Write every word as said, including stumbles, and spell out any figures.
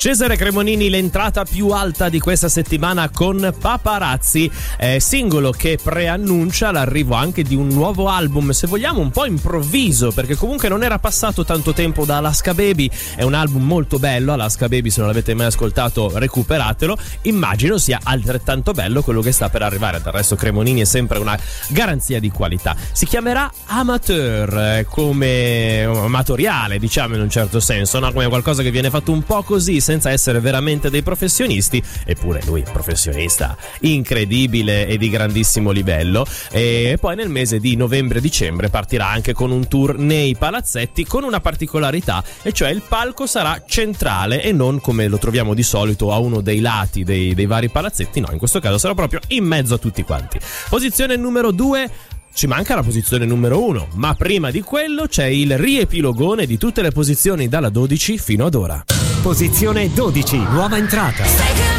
Cesare Cremonini, l'entrata più alta di questa settimana con Paparazzi, eh, singolo che preannuncia l'arrivo anche di un nuovo album, se vogliamo un po' improvviso, perché comunque non era passato tanto tempo da Alaska Baby. È un album molto bello, Alaska Baby, se non l'avete mai ascoltato recuperatelo. Immagino sia altrettanto bello quello che sta per arrivare. Del resto Cremonini è sempre una garanzia di qualità. Si chiamerà Amateur, eh, come amatoriale, diciamo, in un certo senso, no? Come qualcosa che viene fatto un po' così, senza essere veramente dei professionisti. Eppure lui professionista incredibile e di grandissimo livello. E poi nel mese di novembre-dicembre partirà anche con un tour nei palazzetti, con una particolarità, e cioè il palco sarà centrale e non come lo troviamo di solito a uno dei lati dei, dei vari palazzetti. No, in questo caso sarà proprio in mezzo a tutti quanti. Posizione numero due. Ci manca la posizione numero uno, ma prima di quello c'è il riepilogone di tutte le posizioni dalla dodici fino ad ora. Posizione dodici, nuova entrata.